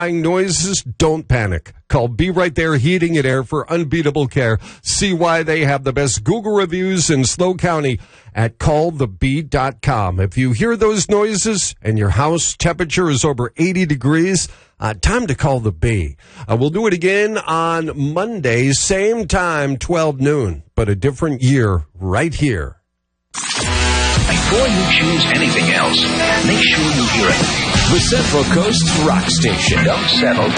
noises, don't panic. Call Be Right There Heating and Air for unbeatable care. See why they have the best Google reviews in SLO County at callthebee.com. If you hear those noises and your house temperature is over 80 degrees, time to call the Bee. We'll do it again on Monday, same time, 12 noon, but a different year right here. Before you choose anything else, make sure you hear it. The Central Coast Rock Station. Don't settle